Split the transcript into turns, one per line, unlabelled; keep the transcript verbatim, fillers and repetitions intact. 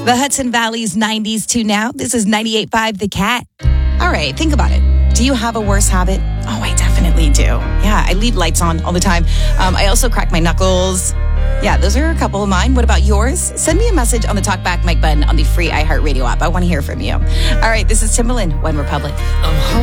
The Hudson Valley's nineties to now. This is ninety-eight point five The Cat. All right, think about it. Do you have a worse habit? Oh, I definitely do. Yeah, I leave lights on all the time. Um, I also crack my knuckles. Yeah, those are a couple of mine. What about yours? Send me a message on the Talkback mic button on the free iHeartRadio app. I want to hear from you. All right, this is Timbaland, One Republic.
I'm